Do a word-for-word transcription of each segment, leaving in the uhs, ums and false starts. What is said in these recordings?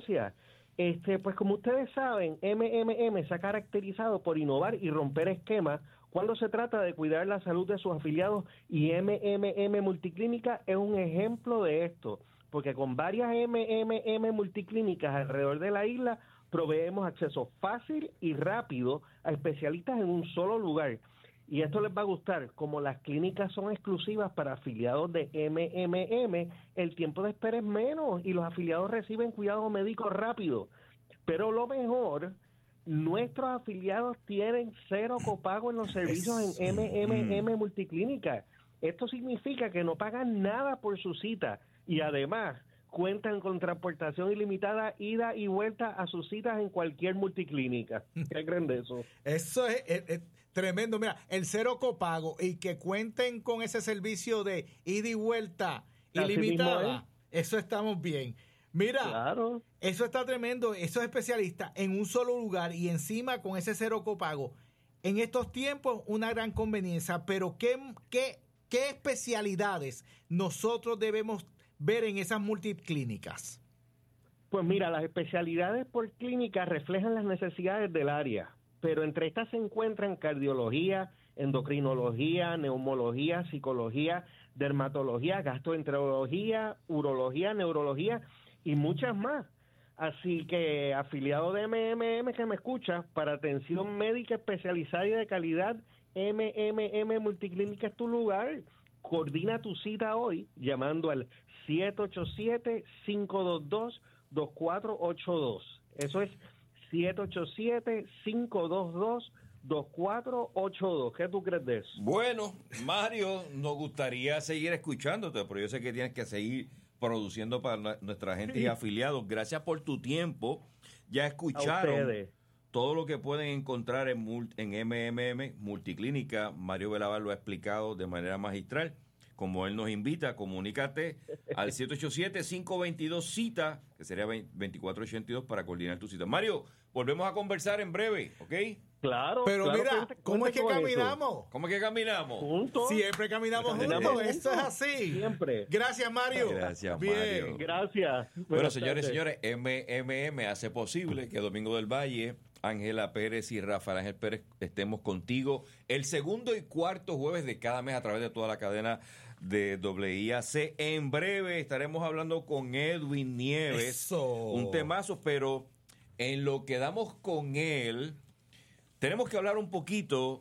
Este, pues como ustedes saben, M M M se ha caracterizado por innovar y romper esquemas cuando se trata de cuidar la salud de sus afiliados, y M M M Multiclínica es un ejemplo de esto, porque con varias M M M multiclínicas alrededor de la isla proveemos acceso fácil y rápido a especialistas en un solo lugar. Y esto les va a gustar, como las clínicas son exclusivas para afiliados de M M M, el tiempo de espera es menos y los afiliados reciben cuidado médico rápido. Pero lo mejor, nuestros afiliados tienen cero copago en los servicios en M M M Multiclínica. Esto significa que no pagan nada por su cita y además cuentan con transportación ilimitada, ida y vuelta a sus citas en cualquier multiclínica. ¿Qué creen de eso? Eso es, es, es tremendo. Mira, el cero copago y que cuenten con ese servicio de ida y vuelta ilimitada, eso estamos bien. Mira, claro. Eso está tremendo, esos especialistas en un solo lugar y encima con ese cero copago. En estos tiempos, una gran conveniencia, pero ¿qué, qué, qué especialidades nosotros debemos ver en esas multiclínicas? Pues mira, las especialidades por clínica reflejan las necesidades del área, pero entre estas se encuentran cardiología, endocrinología, neumología, psicología, dermatología, gastroenterología, urología, neurología y muchas más. Así que, afiliado de M M M que me escucha, para atención médica especializada y de calidad, M M M Multiclínica es tu lugar. Coordina tu cita hoy llamando al siete ocho siete, cinco dos dos, dos cuatro ocho dos. Eso es siete ocho siete, cinco dos dos, dos cuatro ocho dos. ¿Qué tú crees de eso? Bueno, Mario, nos gustaría seguir escuchándote, pero yo sé que tienes que seguir produciendo para nuestra gente y afiliados. Gracias por tu tiempo. Ya escucharon todo lo que pueden encontrar en, en M M M Multiclínica. Mario Velavar lo ha explicado de manera magistral. Como él nos invita, comunícate al siete ocho siete, cinco dos dos, cita, que sería veinticuatro ochenta y dos, para coordinar tu cita. Mario, volvemos a conversar en breve, ¿ok? Claro. Pero claro, mira, cuente, ¿cómo cuente es que caminamos? Eso. ¿Cómo es que caminamos? Juntos. Siempre caminamos juntos, esto es así. Siempre. Gracias, Mario. Gracias, Bien. Mario. Gracias. Bueno, señores y señores, M M M hace posible que Domingo del Valle, Ángela Pérez y Rafael Ángel Pérez estemos contigo el segundo y cuarto jueves de cada mes a través de toda la cadena de W I A C. En breve estaremos hablando con Edwin Nieves. Eso. Un temazo, pero en lo que damos con él, tenemos que hablar un poquito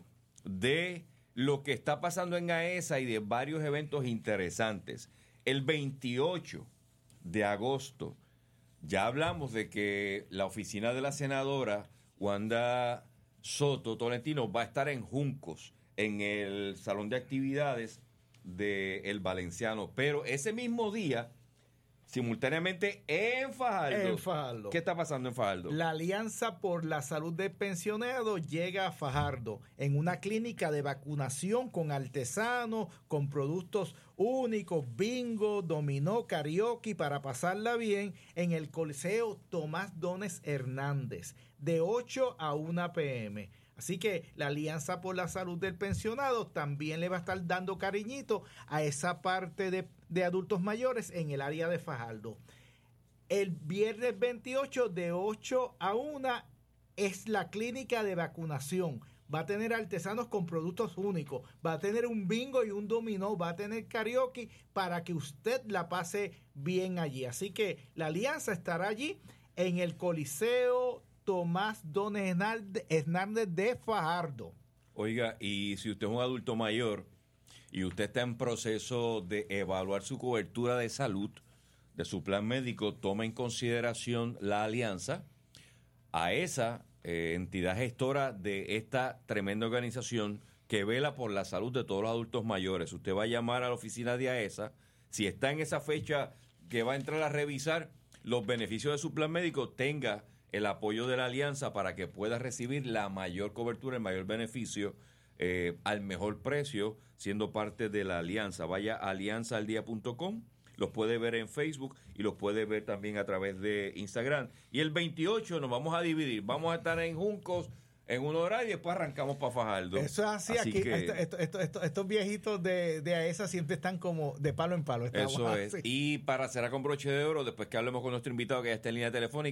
de lo que está pasando en AESA y de varios eventos interesantes. El veintiocho de agosto, ya hablamos de que la oficina de la senadora Wanda Soto Tolentino va a estar en Juncos, en el salón de actividades del Valenciano, pero ese mismo día, simultáneamente en Fajardo. En Fajardo. ¿Qué está pasando en Fajardo? La Alianza por la Salud del Pensionado llega a Fajardo en una clínica de vacunación con artesanos, con productos únicos, bingo, dominó, karaoke, para pasarla bien en el Coliseo Tomás Dones Hernández, de ocho a una pe eme. Así que la Alianza por la Salud del Pensionado también le va a estar dando cariñito a esa parte de, de adultos mayores en el área de Fajardo. El viernes veintiocho de ocho a una es la clínica de vacunación. Va a tener artesanos con productos únicos, va a tener un bingo y un dominó, va a tener karaoke para que usted la pase bien allí. Así que la Alianza estará allí en el Coliseo Tomás Dones Hernández de Fajardo. Oiga, y si usted es un adulto mayor y usted está en proceso de evaluar su cobertura de salud, de su plan médico, toma en consideración la Alianza. AESA, eh, entidad gestora de esta tremenda organización que vela por la salud de todos los adultos mayores. Usted va a llamar a la oficina de AESA, si está en esa fecha que va a entrar a revisar los beneficios de su plan médico, tenga el apoyo de la Alianza para que pueda recibir la mayor cobertura, el mayor beneficio, eh, al mejor precio, siendo parte de la Alianza. Vaya a alianza al día punto com, los puede ver en Facebook y los puede ver también a través de Instagram. Y el veintiocho nos vamos a dividir, vamos a estar en Juncos en un horario y después arrancamos para Fajardo. Eso es así, así aquí que, esto, esto, esto, esto, estos viejitos de, de AESA siempre están como de palo en palo. Eso es. Y para cerrar con broche de oro, después que hablemos con nuestro invitado que ya está en línea telefónica,